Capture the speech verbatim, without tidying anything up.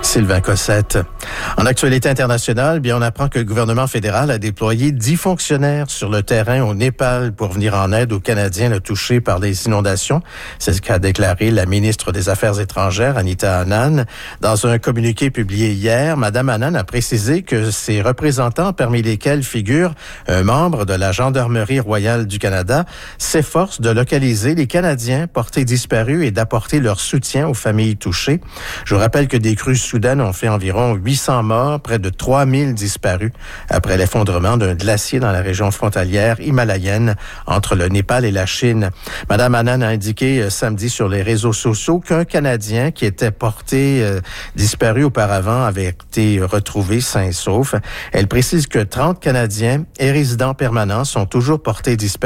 Sylvain Cossette. En actualité internationale, bien, on apprend que le gouvernement fédéral a déployé dix fonctionnaires sur le terrain au Népal pour venir en aide aux Canadiens touchés par les inondations. C'est ce qu'a déclaré la ministre des Affaires étrangères, Anita Anand. Dans un communiqué publié hier, Mme Anand a précisé que ses représentants, parmi lesquels figure un membre de la Gendarmerie royale du Canada, s'efforcent de localiser les Canadiens portés disparus et d'apporter leur soutien aux familles touchées. Je vous rappelle que des crues soudaines ont fait environ huit cents morts, près de trois mille disparus après l'effondrement d'un glacier dans la région frontalière himalayenne entre le Népal et la Chine. Madame Anand a indiqué euh, samedi sur les réseaux sociaux qu'un Canadien qui était porté euh, disparu auparavant avait été retrouvé sain et sauf. Elle précise que trente Canadiens et résidents permanents sont toujours portés disparus.